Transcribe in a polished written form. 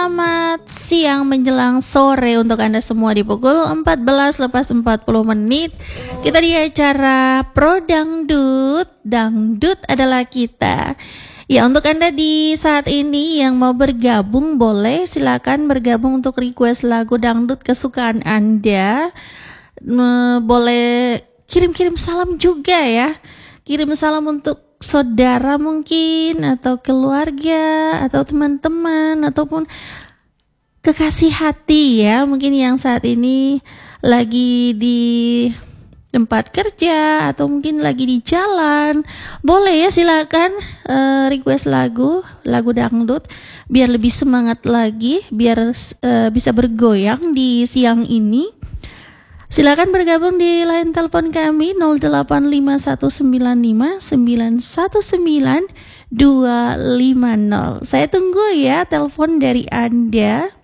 Selamat siang menjelang sore untuk Anda semua di pukul 14 lepas 40 menit. Kita di acara Pro Dangdut, Dangdut adalah kita. Ya, untuk Anda di saat ini yang mau bergabung boleh silakan bergabung untuk request lagu dangdut kesukaan Anda. Boleh kirim-kirim salam juga ya. Kirim salam untuk saudara mungkin, atau keluarga, atau teman-teman, ataupun kekasih hati ya, mungkin yang saat ini lagi di tempat kerja atau mungkin lagi di jalan. Boleh ya, silakan request lagu dangdut biar lebih semangat lagi, biar bisa bergoyang di siang ini. Silakan bergabung di line telepon kami 085195919250. Saya tunggu ya telepon dari Anda.